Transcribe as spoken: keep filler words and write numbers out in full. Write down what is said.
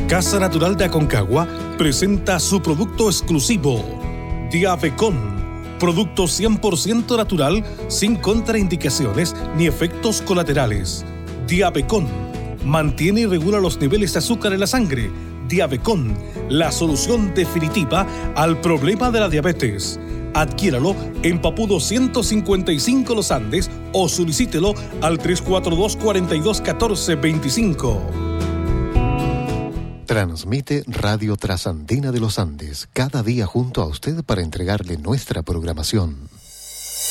Casa Natural de Aconcagua presenta su producto exclusivo, Diabecon. Producto cien por ciento natural, sin contraindicaciones ni efectos colaterales. Diabecon mantiene y regula los niveles de azúcar en la sangre. Diabecon, la solución definitiva al problema de la diabetes. Adquiéralo en Papudo ciento cincuenta y cinco Los Andes o solicítelo al tres cuatro dos, cuatro dos uno cuatro, dos cinco. Transmite Radio Trasandina de los Andes, cada día junto a usted para entregarle nuestra programación.